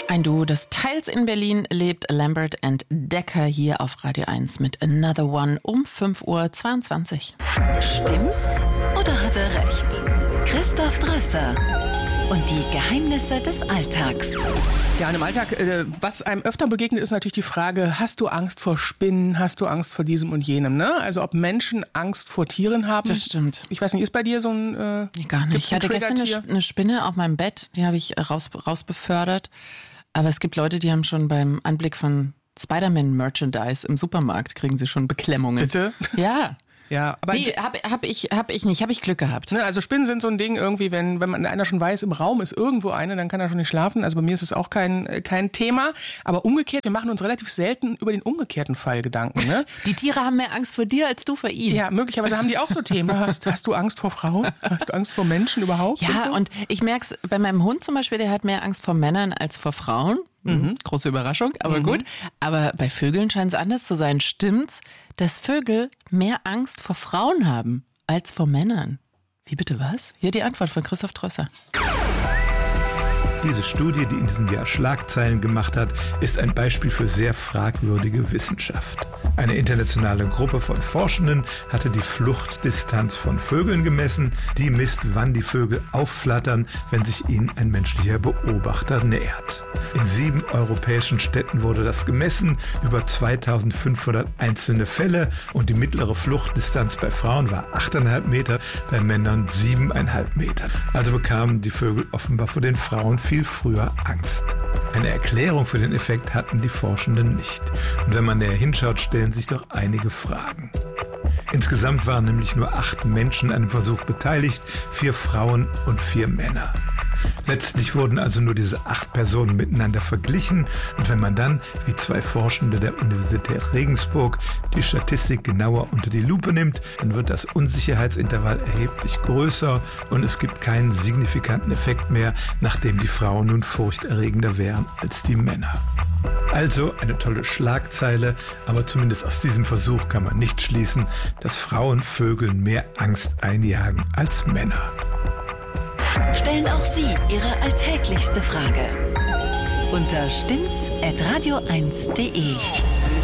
Ein Duo, das teils in Berlin lebt, Lambert and Decker hier auf Radio 1 mit Another One um 5:22 Uhr. Stimmt's oder hat er recht? Christoph Drösser und die Geheimnisse des Alltags. Ja, und im Alltag, was einem öfter begegnet, ist natürlich die Frage, hast du Angst vor Spinnen, hast du Angst vor diesem und jenem, ne? Also ob Menschen Angst vor Tieren haben. Das stimmt. Ich weiß nicht, ist bei dir so ein Gar nicht. Ich hatte gestern eine Spinne auf meinem Bett, die habe ich rausbefördert. Aber es gibt Leute, die haben schon beim Anblick von Spider-Man-Merchandise im Supermarkt, kriegen sie schon Beklemmungen. Bitte? Ja. Ja, aber nee, hab ich nicht, habe ich Glück gehabt. Ne, also Spinnen sind so ein Ding irgendwie, wenn einer schon weiß, im Raum ist irgendwo eine, dann kann er schon nicht schlafen. Also bei mir ist es auch kein Thema. Aber umgekehrt, wir machen uns relativ selten über den umgekehrten Fall Gedanken. Ne? Die Tiere haben mehr Angst vor dir als du vor ihnen. Ja, möglicherweise haben die auch so Themen. Hast du Angst vor Frauen? Hast du Angst vor Menschen überhaupt? Ja, und ich merke es bei meinem Hund zum Beispiel, der hat mehr Angst vor Männern als vor Frauen. Große Überraschung, aber gut. Aber bei Vögeln scheint es anders zu sein. Stimmt's, dass Vögel mehr Angst vor Frauen haben als vor Männern? Wie bitte was? Hier die Antwort von Christoph Drösser. Diese Studie, die in diesem Jahr Schlagzeilen gemacht hat, ist ein Beispiel für sehr fragwürdige Wissenschaft. Eine internationale Gruppe von Forschenden hatte die Fluchtdistanz von Vögeln gemessen. Die misst, wann die Vögel aufflattern, wenn sich ihnen ein menschlicher Beobachter nähert. In 7 europäischen Städten wurde das gemessen, über 2500 einzelne Fälle, und die mittlere Fluchtdistanz bei Frauen war 8,5 Meter, bei Männern 7,5 Meter. Also bekamen die Vögel offenbar vor den Frauen viel früher Angst. Eine Erklärung für den Effekt hatten die Forschenden nicht. Und wenn man näher hinschaut, stellen sich doch einige Fragen. Insgesamt waren nämlich nur 8 Menschen an dem Versuch beteiligt, 4 Frauen und 4 Männer. Letztlich wurden also nur diese 8 Personen miteinander verglichen, und wenn man dann, wie 2 Forschende der Universität Regensburg, die Statistik genauer unter die Lupe nimmt, dann wird das Unsicherheitsintervall erheblich größer und es gibt keinen signifikanten Effekt mehr, nachdem die Frauen nun furchterregender wären als die Männer. Also eine tolle Schlagzeile, aber zumindest aus diesem Versuch kann man nicht schließen, dass Frauen Vögeln mehr Angst einjagen als Männer. Stellen auch Sie Ihre alltäglichste Frage unter stimmt's@radio1.de.